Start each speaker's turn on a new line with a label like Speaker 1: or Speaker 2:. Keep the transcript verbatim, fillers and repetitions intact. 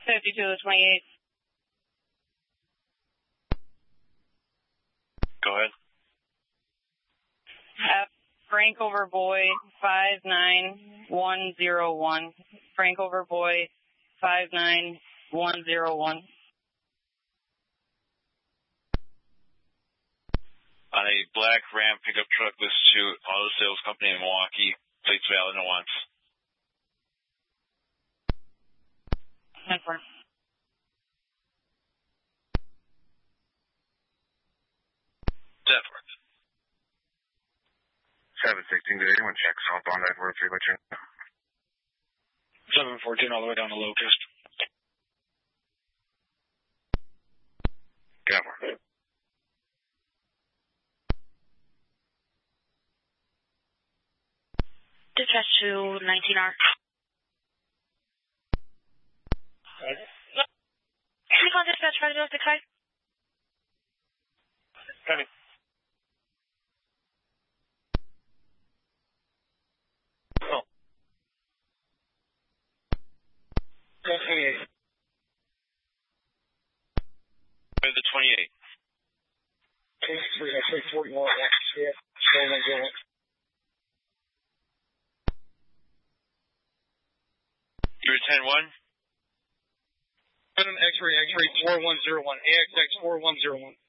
Speaker 1: fifty-two to twenty-eight.
Speaker 2: Go ahead.
Speaker 1: F Frank over boy five nine one zero one. Frank over boy five nine one zero one.
Speaker 2: On a black Ram pickup truck listed to Auto Sales Company in Milwaukee, plates valid no once.
Speaker 1: ten four.
Speaker 2: Definitely.
Speaker 3: seven sixteen to eighty-one, check southbound I four three by two.
Speaker 4: seven fourteen all the way down to Locust.
Speaker 3: Gavler.
Speaker 5: Dispatch to nineteen R. Can you call dispatch five zero six five?
Speaker 4: Coming. Oh. twenty-eight.
Speaker 2: Where's the twenty-eight?
Speaker 4: twenty-three, I say forty-one. Yeah, still not going.
Speaker 2: You're ten one?
Speaker 4: X-ray, X-ray four one zero one, A X X four one zero one.